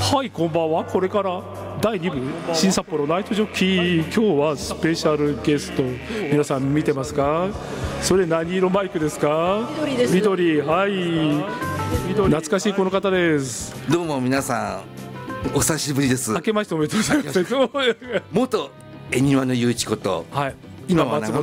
はい、こんばんは。これから第2部新札幌ナイトジョッキー、今日はスペシャルゲスト、皆さん見てますか？それ何色マイクですか？ 緑です。 緑、はい、懐かしいこの方です。 どうも皆さんお久しぶりです。 明けましておめでとうございます。 元恵庭の雄一こと、 はい、 今は長